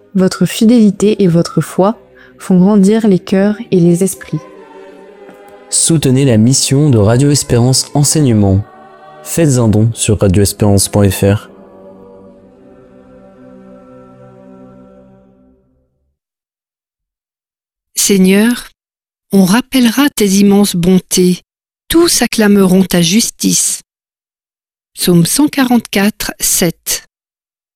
Votre fidélité et votre foi font grandir les cœurs et les esprits. Soutenez la mission de Radio Espérance Enseignement. Faites un don sur radioespérance.fr. Seigneur, on rappellera tes immenses bontés, tous acclameront ta justice. Psaume 144, 7.